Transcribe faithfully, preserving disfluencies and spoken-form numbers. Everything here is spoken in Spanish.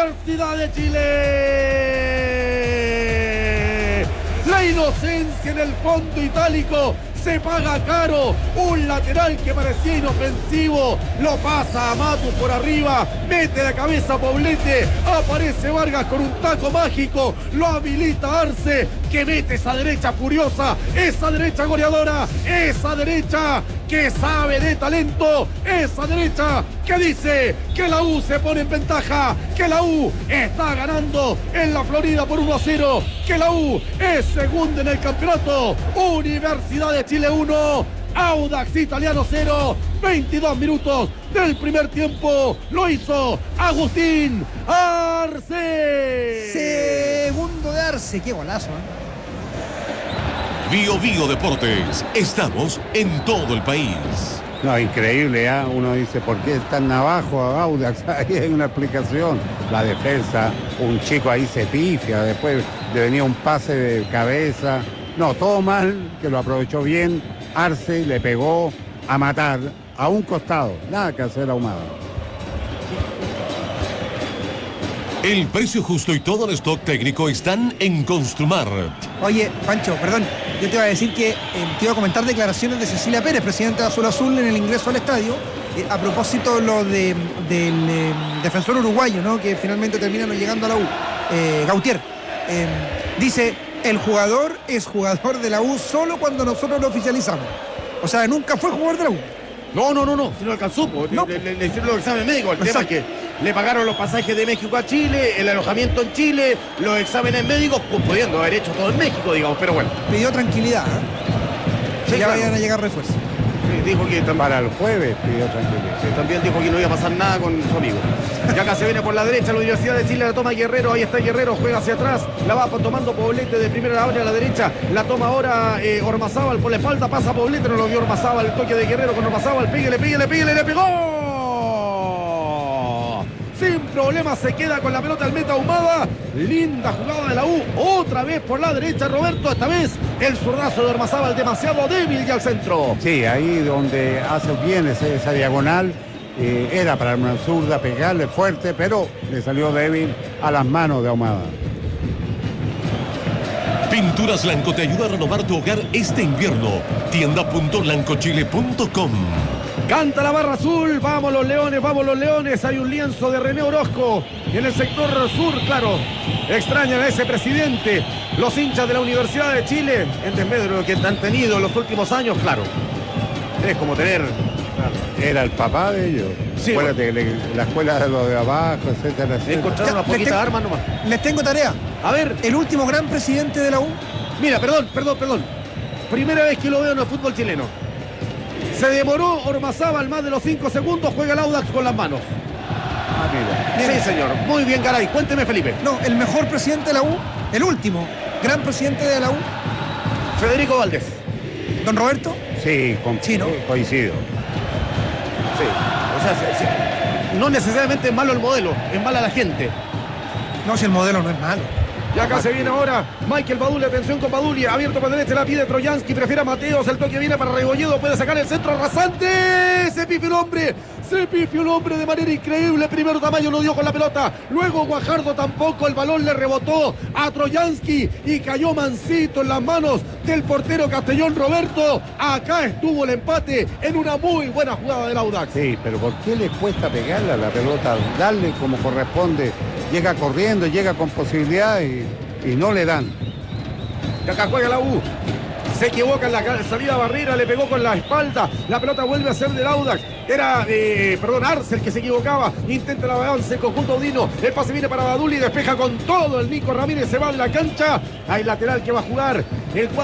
Universidad de Chile. La inocencia en el fondo itálico se paga caro. Un lateral que parecía inofensivo lo pasa a Matus por arriba, mete la cabeza a Poblete, aparece Vargas con un taco mágico, lo habilita Arce, que mete esa derecha furiosa, esa derecha goleadora, esa derecha que sabe de talento, esa derecha que dice que la U se pone en ventaja, que la U está ganando en la Florida por uno a cero, que la U es segunda en el campeonato. Universidad de Chile uno, Audax Italiano cero, veintidós minutos del primer tiempo, lo hizo Agustín Arce. Segundo de Arce, qué golazo, ¿eh? Bio Bio Deportes, estamos en todo el país. No, increíble, ¿eh? Uno dice, ¿por qué están abajo a Audax? Ahí hay una explicación. La defensa, un chico ahí se pifia, después le venía un pase de cabeza. No, todo mal, que lo aprovechó bien. Arce le pegó a matar a un costado. Nada que hacer Ahumada. El precio justo y todo el stock técnico están en Construmart. Oye, Pancho, perdón, yo te iba a decir que eh, te iba a comentar declaraciones de Cecilia Pérez, presidenta de Azul Azul, en el ingreso al estadio, eh, a propósito lo de, del eh, defensor uruguayo, ¿no? Que finalmente termina no llegando a la U, eh, Gautier. Eh, dice, el jugador es jugador de la U solo cuando nosotros lo oficializamos. O sea, nunca fue jugador de la U. No, no, no, no, si no alcanzó, pues, no. Le, le, le hicieron los exámenes médicos. El Exacto. tema es que le pagaron los pasajes de México a Chile, el alojamiento en Chile, los exámenes médicos, pues, pudiendo haber hecho todo en México, digamos, pero bueno. Pidió tranquilidad, ¿eh? Que Sí, ya claro. vayan a llegar refuerzos. Sí, dijo que tam- Para el jueves pidió tranquilidad. sí, también dijo que no iba a pasar nada con su amigo. Y acá se viene por la derecha la Universidad de Chile, la toma Guerrero, ahí está Guerrero, juega hacia atrás, la va tomando Poblete de primera la a la derecha, la toma ahora eh, Ormazábal por la espalda, pasa Poblete, no lo vio Ormazábal, el toque de Guerrero con Ormazábal, píguele, píguele, píguele, le pegó. Sin problema se queda con la pelota el meta Ahumada. Linda jugada de la U. Otra vez por la derecha Roberto. Esta vez el zurdazo de Ormazábal demasiado débil y al centro. Sí, ahí donde hace bien ese, esa diagonal, eh, era para una zurda pegarle fuerte, pero le salió débil a las manos de Ahumada. Pinturas Blanco te ayuda a renovar tu hogar este invierno. tienda punto blancochile punto com. Canta la barra azul, vamos los leones, vamos los leones. Hay un lienzo de René Orozco en el sector sur, claro. Extrañan a ese presidente. Los hinchas de la Universidad de Chile, en desmedro de lo que han tenido en los últimos años, claro. Es como tener... Era el papá de ellos. Sí, Acuérdate, le- la escuela de los de abajo, etcétera, etcétera. Encontraron Ya, unas poquitas les te- armas nomás. Les tengo tarea. A ver, El último gran presidente de la U. mira, perdón, perdón, perdón. Primera vez que lo veo en el fútbol chileno. Se demoró Ormazábal más de los cinco segundos, juega el Audax con las manos. Ah, mira. Sí, señor. Muy bien, Garay. Cuénteme, Felipe. No, el mejor presidente de la U, el último gran presidente de la U, Federico Valdés. don Roberto. Sí, con- Sí, ¿no? coincido. Sí. O sea, sí, sí. No necesariamente es malo el modelo, es mala la gente. No, si el modelo no es malo. Y acá se viene ahora Michael Baduli, atención con Baduli, abierto para derecha, la pide Troyansky, prefiere a Mateos, el toque viene para Rebolledo, puede sacar el centro rasante, se pifió el hombre, se pifió el hombre de manera increíble, primero Tamayo no dio con la pelota, luego Guajardo tampoco, el balón le rebotó a Troyansky y cayó mansito en las manos del portero Castellón Roberto. Acá estuvo el empate en una muy buena jugada del Audax. Sí, pero ¿por qué les cuesta pegarle a la pelota? Darle como corresponde. Llega corriendo, llega con posibilidad y, y no le dan. Y acá juega la U. Se equivoca en la salida Barrera, le pegó con la espalda. La pelota vuelve a ser del Audax. Era, eh, perdón, Arce el que se equivocaba. Intenta el avance en conjunto Audino. El pase viene para Baduli, despeja con todo el Nico Ramírez. Se va de la cancha. Hay lateral que va a jugar el